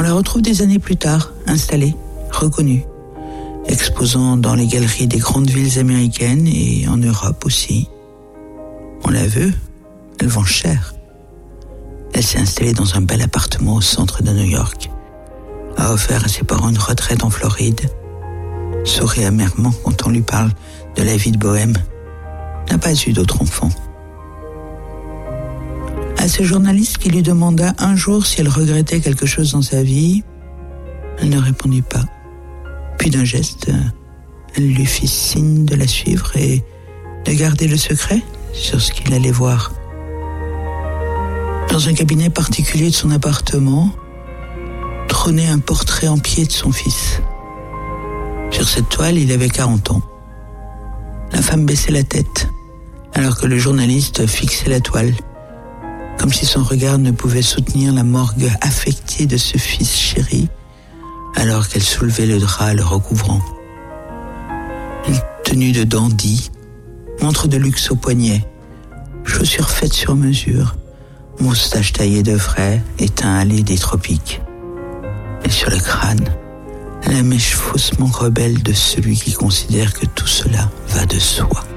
la retrouve des années plus tard, installée, reconnue, exposant dans les galeries des grandes villes américaines et en Europe aussi. On la veut, elle vend cher. Elle s'est installée dans un bel appartement au centre de New York, a offert à ses parents une retraite en Floride, sourit amèrement quand on lui parle de la vie de bohème, n'a pas eu d'autre enfant. À ce journaliste qui lui demanda un jour si elle regrettait quelque chose dans sa vie, elle ne répondit pas. Puis d'un geste, elle lui fit signe de la suivre et de garder le secret sur ce qu'il allait voir. Dans un cabinet particulier de son appartement, trônait un portrait en pied de son fils. Sur cette toile, il avait 40 ans. La femme baissait la tête, alors que le journaliste fixait la toile, comme si son regard ne pouvait soutenir la morgue affectée de ce fils chéri, alors qu'elle soulevait le drap le recouvrant. Une tenue de dandy, montre de luxe au poignet, chaussures faites sur mesure, moustache taillée de frais et teint allé des tropiques. Et sur le crâne, la mèche faussement rebelle de celui qui considère que tout cela va de soi.